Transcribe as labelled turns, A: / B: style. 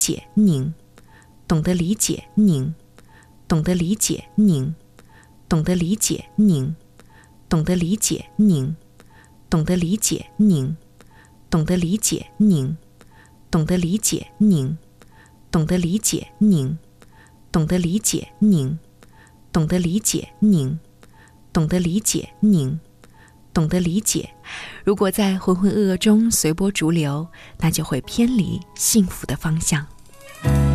A: 解您，懂得理解您，懂得理解您，懂得理解您，懂得理解您，懂得理解您，懂得理解您，懂得理解您，懂得理解您，懂得理解您，懂得理解您，懂得理解您，懂得理解。如果在浑浑噩噩中随波逐流，那就会偏离幸福的方向。